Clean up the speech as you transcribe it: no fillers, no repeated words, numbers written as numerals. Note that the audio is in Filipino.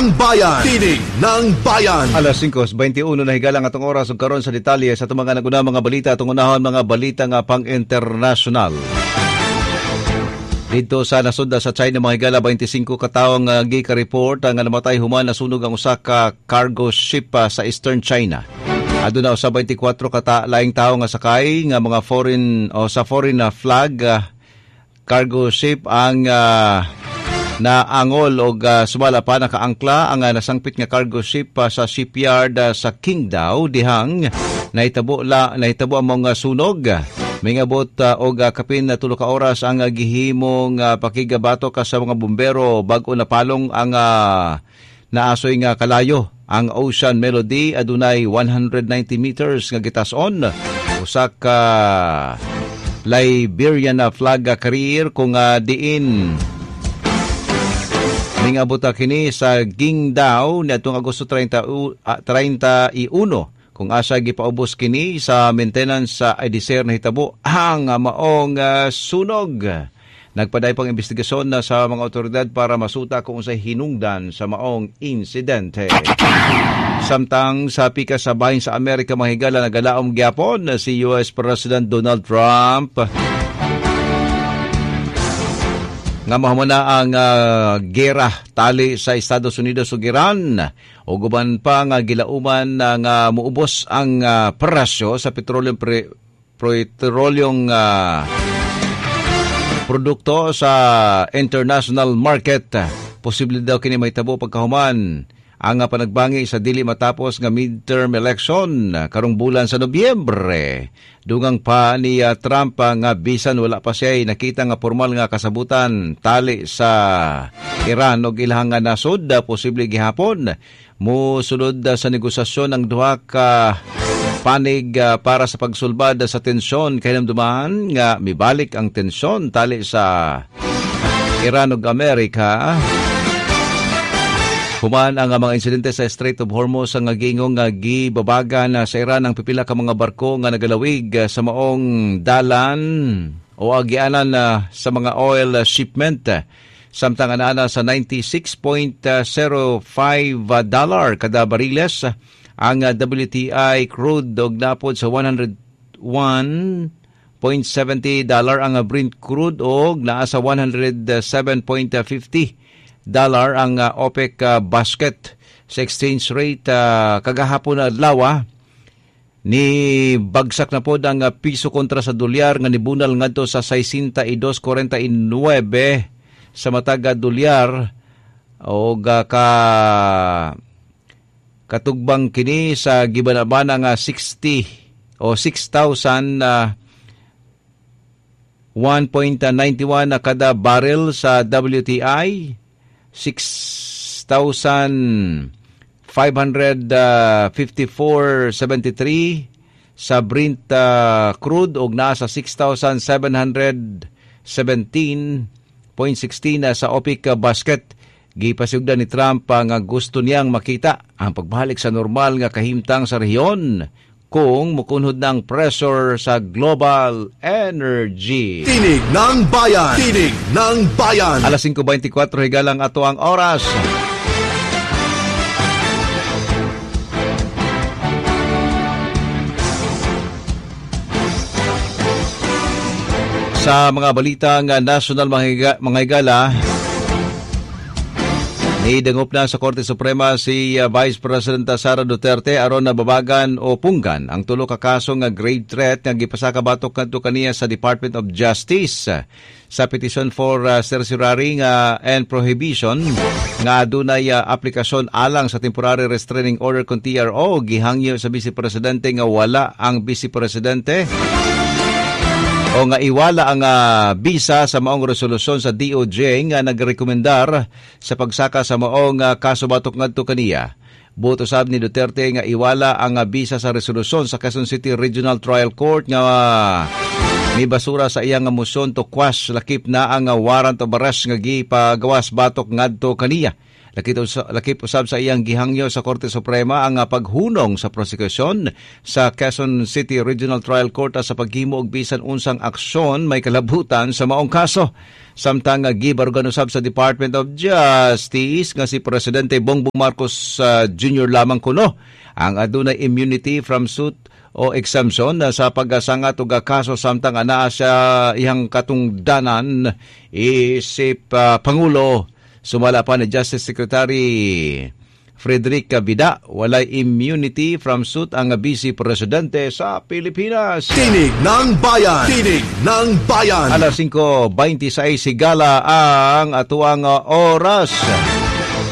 ng Bayan. Tinig ng Bayan. Alas 5:21 na higalang atong oras ug karon sa detalye sa itong mga naguna mga balita atong unahon mga balita nga pang-international. Dito sa nasunda sa China mga higala 25 ka tawo nga gika-report nga namatay human nasunog ang usa ka cargo ship sa Eastern China. Aduna usa 24 ka laing tawo nga sakay nga mga foreign flag cargo ship ang naangol og sumala pa nakaangkla ang nasangpit nga cargo ship sa shipyard sa Qingdao dihang nahitabo ang mga sunog. Mingabot og kapin na 3 ka oras ang gihimong pakigabatok sa mga bumbero bag-o napalong ang naasoy nga kalayo. Ang Ocean Melody adunay 190 meters nga gitas-on. Usa ka Liberian flag carrier kung diin mingabot kini sa Qingdao niadtong Agosto 31 kung asa gipaubos kini sa maintenance sa IDCR na hitabo ang maong sunog. Nagpaday pang investigasyon sa mga otoridad para masuta kung unsay hinungdan sa maong insidente. Samtang sa pika sa bahin sa Amerika mahigala nagalaom gyapon si US President Donald Trump nga mahamuna ang gera tali sa Estados Unidos ug Iran o guban pa nga gilauman nga muubos ang presyo sa petroleum produkto sa international market. Posible daw kini mahitabo pagkahuman ang panagbangi sa dili matapos nga midterm election karong bulan sa Nobyembre. Dungang pa ni Trump nga bisan wala pa siya nakita nga formal nga kasabutan tali sa Iran og ilahang nga nasod posible gihapon mosulod sa negosasyon ng duha ka panig para sa pagsulbad sa tensyon kay namduman nga mibalik ang tensyon tali sa Iran ug Amerika. Human ang mga insidente sa Strait of Hormuz ang gingong gibabagan sa Iran ang pipila ka mga barko nga nagalawig sa maong dalan o agianan sa mga oil shipment. Samtang anana sa $96.05 kada bariles ang WTI crude og napod sa $101.70 ang Brent crude og naa sa $107.50 ang OPEC basket. Sa exchange rate kagahapon adlaw ni bagsak na pod ang piso kontra sa dolyar nga nibunal ngadto sa 62.49 sa matag dolyar og katugbang kini sa gibanabana nga 60 o 6,001.91 na kada barrel sa WTI, 6,554.73 sa Brent crude og nasa 6,717.16 sa OPEC basket. Gipasugdan ni Trump nga gusto niyang makita ang pagbalik sa normal nga kahimtang sa rehiyon kung mukunhod ng pressure sa global energy. Tinig ng Bayan. Tinig ng Bayan. Alas 5:24 higalang ato ang oras. Sa mga balitang national mga higala, idangop na sa Korte Suprema si Vice President Sara Duterte aron na babagan o punggan ang tulo ka kaso nga grave threat nga gipasaka batok kadto kaniya sa Department of Justice sa petition for certiorari and prohibition nga adunay aplikasyon alang sa temporary restraining order kung TRO gihangyo sa Vice Presidente nga wala ang Vice Presidente o nga iwala ang bisa sa maong resolusyon sa DOJ nga nagrekomendar sa pagsaka sa maong kaso batok ngadto kaniya. Buot usab ni Duterte nga iwala ang bisa sa resolusyon sa Quezon City Regional Trial Court nga may basura sa iyang motion to quash lakip na ang warrant of arrest nga gipagawas batok ngadto kaniya. Lakip usab sa iyang gihangyo sa Korte Suprema ang paghunong sa prosekusyon sa Quezon City Regional Trial Court sa paghimo og bisan unsang aksyon may kalabutan sa maong kaso. Samtang gibargan usab sa Department of Justice nga si Presidente Bongbong Marcos Jr. lamang kuno ang adunay immunity from suit o exemption sa pagsangat og kaso samtang anaa siya iyang katungdanan isip Pangulo. Sumala pa ni Justice Secretary Frederick Vida, walay immunity from suit ang Vice Presidente sa Pilipinas. Tinig ng Bayan. Tinig ng Bayan. Alas 5:26 sigala ang atuang oras.